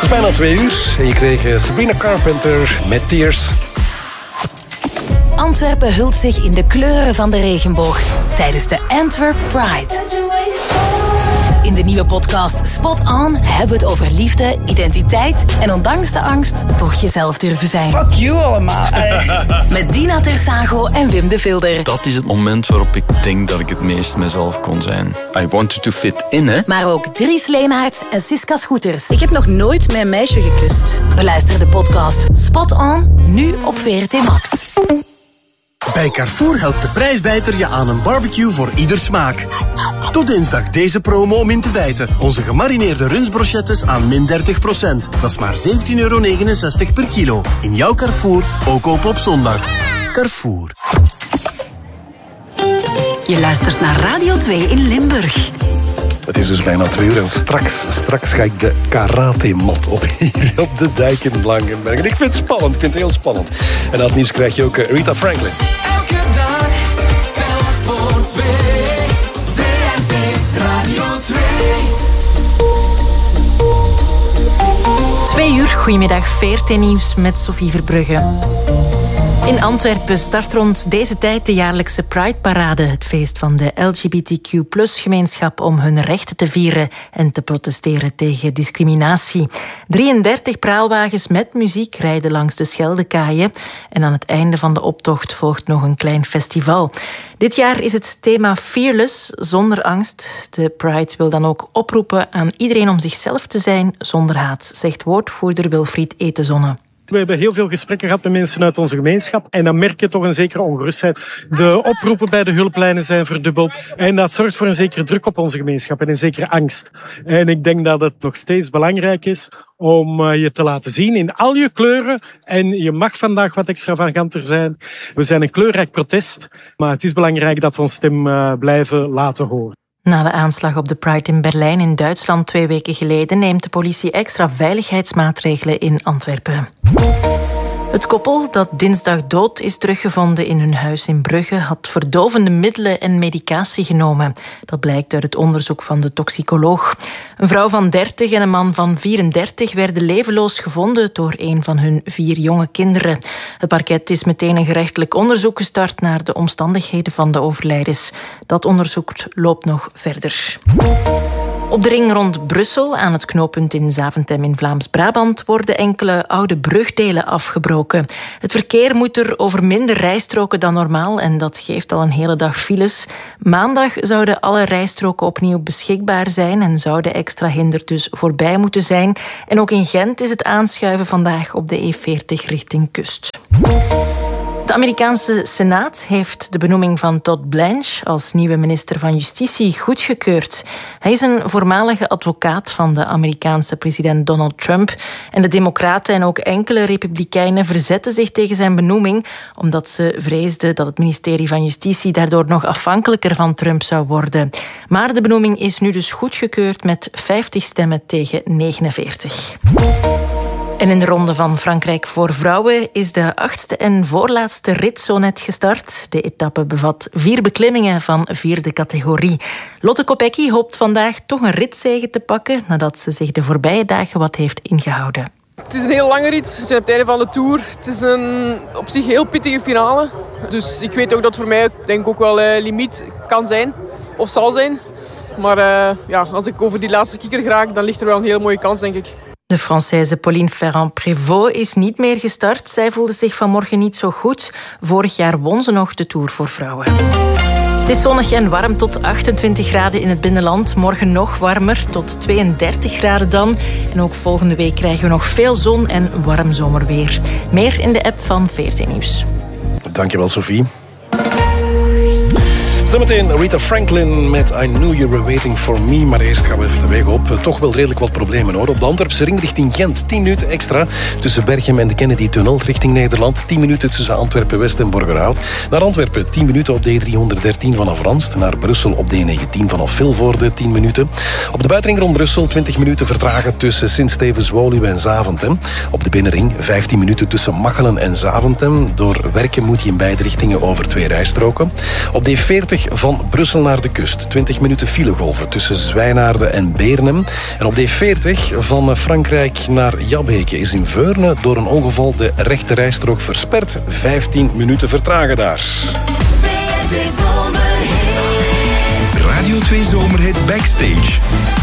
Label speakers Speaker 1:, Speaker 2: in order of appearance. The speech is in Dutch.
Speaker 1: is bijna 2 uur en je kreeg Sabrina Carpenter met Tears.
Speaker 2: Antwerpen hult zich in de kleuren van de regenboog tijdens de Antwerp Pride. In de nieuwe podcast Spot On hebben we het over liefde, identiteit en ondanks de angst toch jezelf durven zijn.
Speaker 3: Fuck you allemaal.
Speaker 2: Met Dina Tersago en Wim de Vilder.
Speaker 4: Dat is het moment waarop ik denk dat ik het meest mezelf kon zijn. I wanted to fit in, hè.
Speaker 2: Maar ook Dries Leenaerts en Siska Schoeters.
Speaker 3: Ik heb nog nooit mijn meisje gekust.
Speaker 2: Beluister de podcast Spot On, nu op VRT Max.
Speaker 5: Bij Carrefour helpt de prijsbijter je aan een barbecue voor ieder smaak. Tot dinsdag deze promo om in te bijten. Onze gemarineerde runstbrochettes aan min 30%. Dat is maar €17,69 per kilo. In jouw Carrefour, ook open op zondag. Carrefour.
Speaker 6: Je luistert naar Radio 2 in Limburg.
Speaker 1: Het is dus bijna 2 uur en straks ga ik de karate-mat op hier op de dijk in Langenberg. En ik vind het spannend, ik vind het heel spannend. En na het nieuws krijg je ook Rita Franklin.
Speaker 7: Elke dag, telk voor 2. VRT Radio 2.
Speaker 2: 2 uur, goedemiddag, VRT Nieuws met Sophie Verbrugge. In Antwerpen start rond deze tijd de jaarlijkse Pride-parade, het feest van de LGBTQ+-gemeenschap om hun rechten te vieren en te protesteren tegen discriminatie. 33 praalwagens met muziek rijden langs de Scheldekaaien en aan het einde van de optocht volgt nog een klein festival. Dit jaar is het thema Fearless, zonder angst. De Pride wil dan ook oproepen aan iedereen om zichzelf te zijn zonder haat, zegt woordvoerder Wilfried Etezonne.
Speaker 8: We hebben heel veel gesprekken gehad met mensen uit onze gemeenschap en dan merk je toch een zekere ongerustheid. De oproepen bij de hulplijnen zijn verdubbeld en dat zorgt voor een zekere druk op onze gemeenschap en een zekere angst. En ik denk dat het nog steeds belangrijk is om je te laten zien in al je kleuren en je mag vandaag wat extravaganter zijn. We zijn een kleurrijk protest, maar het is belangrijk dat we onze stem blijven laten horen.
Speaker 2: Na de aanslag op de Pride in Berlijn in Duitsland 2 weken geleden neemt de politie extra veiligheidsmaatregelen in Antwerpen. Het koppel dat dinsdag dood is teruggevonden in hun huis in Brugge had verdovende middelen en medicatie genomen. Dat blijkt uit het onderzoek van de toxicoloog. Een vrouw van 30 en een man van 34 werden levenloos gevonden door een van hun 4 jonge kinderen. Het parket is meteen een gerechtelijk onderzoek gestart naar de omstandigheden van de overlijdens. Dat onderzoek loopt nog verder. Op de ring rond Brussel, aan het knooppunt in Zaventem in Vlaams-Brabant, worden enkele oude brugdelen afgebroken. Het verkeer moet er over minder rijstroken dan normaal en dat geeft al een hele dag files. Maandag zouden alle rijstroken opnieuw beschikbaar zijn en zou de extra hinder dus voorbij moeten zijn. En ook in Gent is het aanschuiven vandaag op de E40 richting kust. De Amerikaanse Senaat heeft de benoeming van Todd Blanche als nieuwe minister van Justitie goedgekeurd. Hij is een voormalige advocaat van de Amerikaanse president Donald Trump. En de Democraten en ook enkele Republikeinen verzetten zich tegen zijn benoeming, omdat ze vreesden dat het ministerie van Justitie daardoor nog afhankelijker van Trump zou worden. Maar de benoeming is nu dus goedgekeurd met 50 stemmen tegen 49. En in de ronde van Frankrijk voor vrouwen is de 8e en voorlaatste rit zo net gestart. De etappe bevat 4 beklimmingen van 4e categorie. Lotte Kopecky hoopt vandaag toch een ritzege te pakken nadat ze zich de voorbije dagen wat heeft ingehouden.
Speaker 9: Het is een heel lange rit. We zijn op het einde van de Tour. Het is een op zich heel pittige finale. Dus ik weet ook dat voor mij denk ik ook wel limiet kan zijn of zal zijn. Maar als ik over die laatste kikker raak, dan ligt er wel een heel mooie kans, denk ik.
Speaker 2: De Française Pauline Ferrand-Prévot is niet meer gestart. Zij voelde zich vanmorgen niet zo goed. Vorig jaar won ze nog de Tour voor vrouwen. Het is zonnig en warm tot 28 graden in het binnenland. Morgen nog warmer, tot 32 graden dan. En ook volgende week krijgen we nog veel zon en warm zomerweer. Meer in de app van VRT Nieuws.
Speaker 1: Dankjewel, Sophie. Zometeen Rita Franklin met I Knew You Were Waiting For Me. Maar eerst gaan we even de weg op. Toch wel redelijk wat problemen hoor. Op de Antwerpse ring richting Gent 10 minuten extra. Tussen Berchem en de Kennedy-tunnel richting Nederland. 10 minuten tussen Antwerpen-West en Borgerhout. Naar Antwerpen 10 minuten op de E313 vanaf Ranst. Naar Brussel op de E19 vanaf Vilvoorde 10 minuten. Op de buitenring rond Brussel 20 minuten vertragen tussen Sint-Stevens-Woluwe en Zaventem. Op de binnenring 15 minuten tussen Machelen en Zaventem. Door werken moet je in beide richtingen over 2 rijstroken. Op de E40 A40 van Brussel naar de kust. 20 minuten filegolven tussen Zwijnaarden en Beernem. En op de A40 van Frankrijk naar Jabbeke is in Veurne door een ongeval de rechte rijstrook versperd. 15 minuten vertragen daar.
Speaker 7: Radio 2 Zomerhit Backstage.